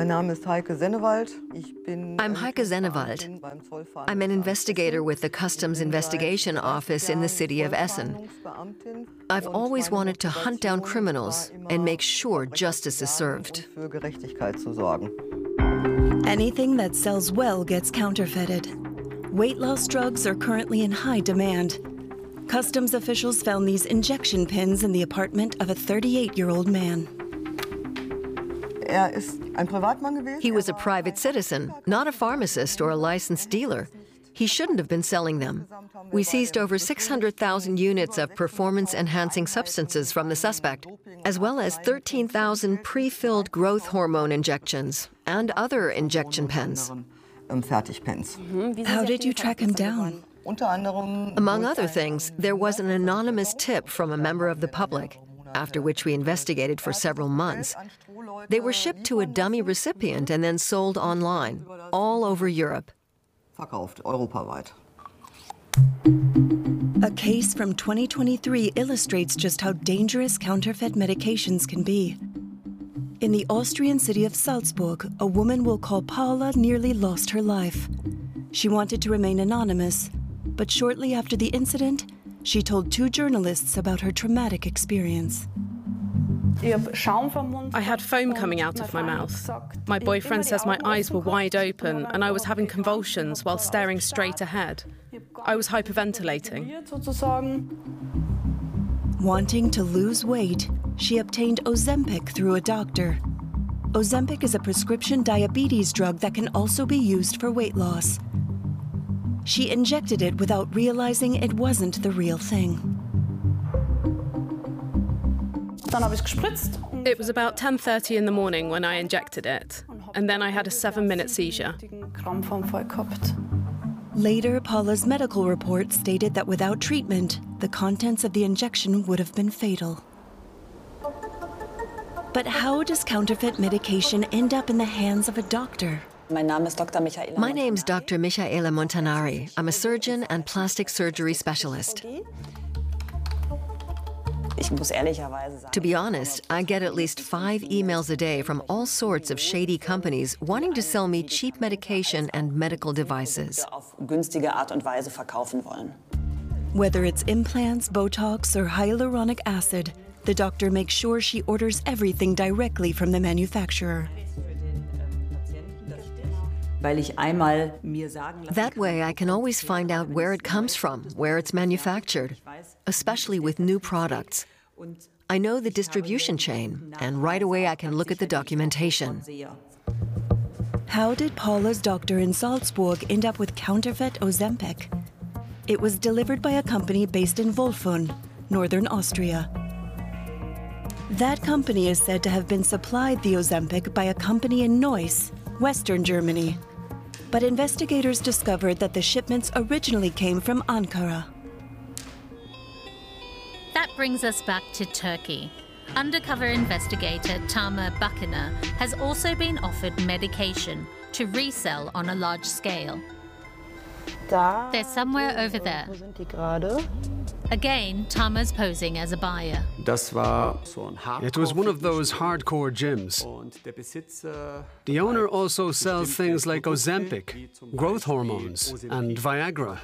I'm Heike Sennewald. I'm an investigator with the Customs Investigation Office in the city of Essen. I've always wanted to hunt down criminals and make sure justice is served. Anything that sells well gets counterfeited. Weight loss drugs are currently in high demand. Customs officials found these injection pins in the apartment of a 38-year-old man. He was a private citizen, not a pharmacist or a licensed dealer. He shouldn't have been selling them. We seized over 600,000 units of performance-enhancing substances from the suspect, as well as 13,000 pre-filled growth hormone injections and other injection pens. How did you track him down? Among other things, there was an anonymous tip from a member of the public, after which we investigated for several months. They were shipped to a dummy recipient and then sold online, all over Europe. A case from 2023 illustrates just how dangerous counterfeit medications can be. In the Austrian city of Salzburg, a woman we'll call Paula nearly lost her life. She wanted to remain anonymous, but shortly after the incident, she told 2 journalists about her traumatic experience. I had foam coming out of my mouth. My boyfriend says my eyes were wide open and I was having convulsions while staring straight ahead. I was hyperventilating. Wanting to lose weight, she obtained Ozempic through a doctor. Ozempic is a prescription diabetes drug that can also be used for weight loss. She injected it without realizing it wasn't the real thing. It was about 10:30 in the morning when I injected it, and then I had a 7-minute seizure. Later, Paula's medical report stated that without treatment, the contents of the injection would have been fatal. But how does counterfeit medication end up in the hands of a doctor? My name's Dr. Michaela Montanari. I'm a surgeon and plastic surgery specialist. To be honest, I get at least 5 emails a day from all sorts of shady companies wanting to sell me cheap medication and medical devices. Whether it's implants, Botox, or hyaluronic acid, the doctor makes sure she orders everything directly from the manufacturer. That way I can always find out where it comes from, where it's manufactured, especially with new products. I know the distribution chain, and right away I can look at the documentation. How did Paula's doctor in Salzburg end up with counterfeit Ozempic? It was delivered by a company based in Wolfun, northern Austria. That company is said to have been supplied the Ozempic by a company in Neuss, western Germany. But investigators discovered that the shipments originally came from Ankara. That brings us back to Turkey. Undercover investigator Tama Bakina has also been offered medication to resell on a large scale. They're somewhere over there. Again, Tama's posing as a buyer. It was one of those hardcore gyms. The owner also sells things like Ozempic, growth hormones, and Viagra.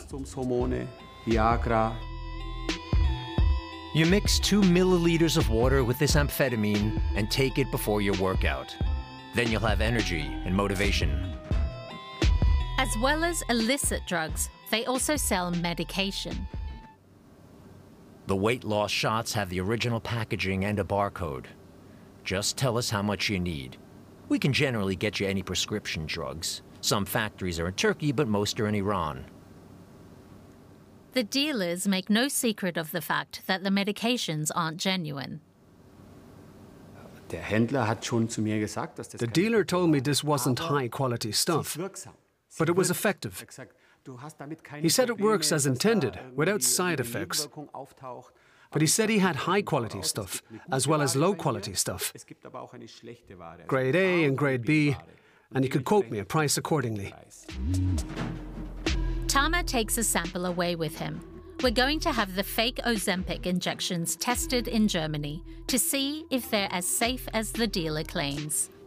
You mix 2 milliliters of water with this amphetamine and take it before your workout. Then you'll have energy and motivation. As well as illicit drugs, they also sell medication. The weight loss shots have the original packaging and a barcode. Just tell us how much you need. We can generally get you any prescription drugs. Some factories are in Turkey, but most are in Iran. The dealers make no secret of the fact that the medications aren't genuine. The dealer told me this wasn't high-quality stuff, but it was effective. He said it works as intended, without side effects. But he said he had high-quality stuff, as well as low-quality stuff. Grade A and Grade B, and he could quote me a price accordingly. Tama takes a sample away with him. We're going to have the fake Ozempic injections tested in Germany to see if they're as safe as the dealer claims.